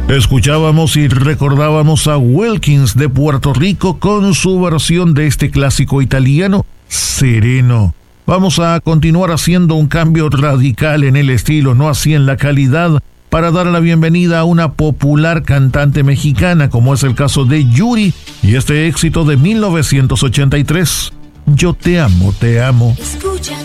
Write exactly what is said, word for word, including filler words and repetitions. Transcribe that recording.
Escuchábamos y recordábamos a Wilkins de Puerto Rico con su versión de este clásico italiano, Sereno. Vamos a continuar haciendo un cambio radical en el estilo, no así en la calidad, para dar la bienvenida a una popular cantante mexicana, como es el caso de Yuri, y este éxito de mil novecientos ochenta y tres, Yo te amo, te amo. Escucha